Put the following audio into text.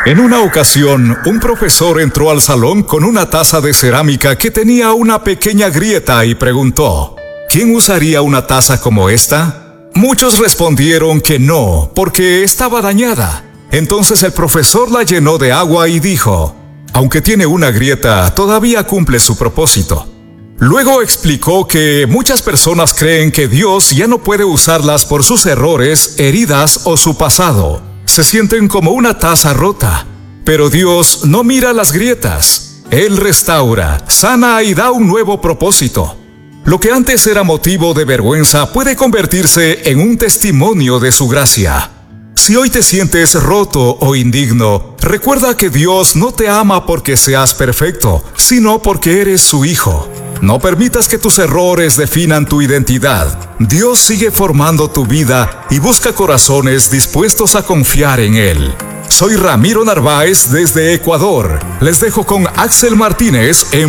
En una ocasión, un profesor entró al salón con una taza de cerámica que tenía una pequeña grieta y preguntó: ¿quién usaría una taza como esta? Muchos respondieron que no, porque estaba dañada. Entonces el profesor la llenó de agua y dijo: aunque tiene una grieta, todavía cumple su propósito. Luego explicó que muchas personas creen que Dios ya no puede usarlas por sus errores, heridas o su pasado. Se sienten como una taza rota. Pero Dios no mira las grietas. Él restaura, sana y da un nuevo propósito. Lo que antes era motivo de vergüenza puede convertirse en un testimonio de su gracia. Si hoy te sientes roto o indigno, recuerda que Dios no te ama porque seas perfecto, sino porque eres su hijo. No permitas que tus errores definan tu identidad. Dios sigue formando tu vida y busca corazones dispuestos a confiar en Él. Soy Ramiro Narváez desde Ecuador. Les dejo con Axel Martínez en